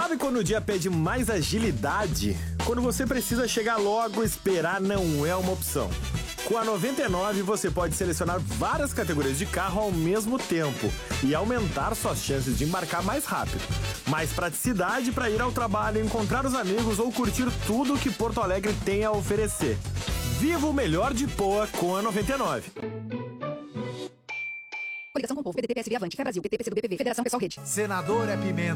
Sabe quando o dia pede mais agilidade? Quando você precisa chegar logo, esperar não é uma opção. Com a 99 você pode selecionar várias categorias de carro ao mesmo tempo e aumentar suas chances de embarcar mais rápido. Mais praticidade para ir ao trabalho, encontrar os amigos ou curtir tudo que Porto Alegre tem a oferecer. Viva o melhor de Poa com a 99. Coligação com o Povo, PDT, PSB, Avante, Fé Brasil, PT, PCdoB, PV, Federação Pessoal Rede. Senador é pimenta.